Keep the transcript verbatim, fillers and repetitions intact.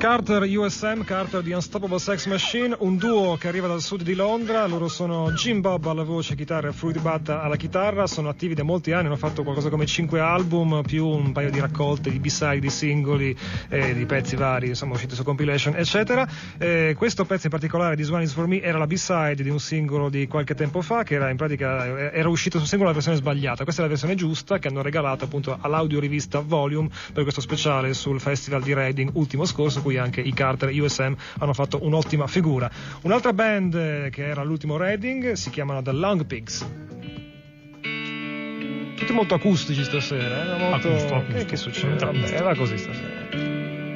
Carter U S M, Carter di Unstoppable Sex Machine, un duo che arriva dal sud di Londra. Loro sono Jim Bob alla voce, chitarra, e Fruity Bat alla chitarra. Sono attivi da molti anni, hanno fatto qualcosa come cinque album più un paio di raccolte di B-side, di singoli, eh, di pezzi vari, insomma usciti su compilation eccetera. Eh, questo pezzo in particolare, This One Is For Me, era la B-side di un singolo di qualche tempo fa, che era in pratica era uscito sul singolo la versione sbagliata. Questa è la versione giusta, che hanno regalato appunto all'audiorivista Volume per questo speciale sul festival di Reading ultimo scorso, cui anche i Carter U S M hanno fatto un'ottima figura. Un'altra band che era all'ultimo Reading si chiamano The Long Pigs. Tutti molto acustici stasera, eh? molto... Acusto, acusto. Che, che succede? Vabbè, era così stasera.